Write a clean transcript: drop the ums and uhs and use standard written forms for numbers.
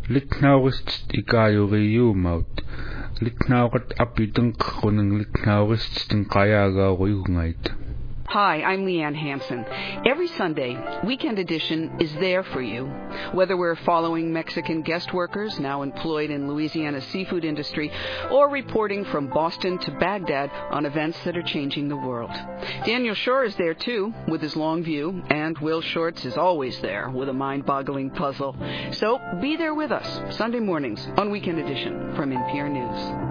Litnaurist ikayuriumaut. Litnaurat apitenqunung litnaurist tinkayagaurungait. Hi, I'm Leanne Hansen. Every Sunday, Weekend Edition is there for you. Whether we're following Mexican guest workers now employed in Louisiana's seafood industry or reporting from Boston to Baghdad on events that are changing the world. Daniel Shore is there too with his long view, and Will Shortz is always there with a mind-boggling puzzle. So be there with us Sunday mornings on Weekend Edition from NPR News.